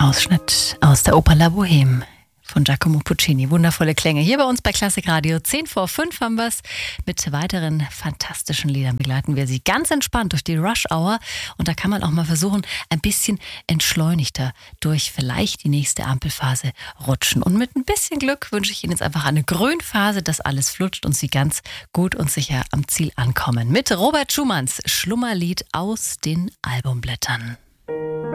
Ausschnitt aus der Oper La Bohème von Giacomo Puccini. Wundervolle Klänge. Hier bei uns bei Klassik Radio. 10:05 haben wir es. Mit weiteren fantastischen Liedern begleiten wir Sie ganz entspannt durch die Rush Hour. Und da kann man auch mal versuchen, ein bisschen entschleunigter durch vielleicht die nächste Ampelphase rutschen. Und mit ein bisschen Glück wünsche ich Ihnen jetzt einfach eine Grünphase, dass alles flutscht und Sie ganz gut und sicher am Ziel ankommen. Mit Robert Schumanns Schlummerlied aus den Albumblättern.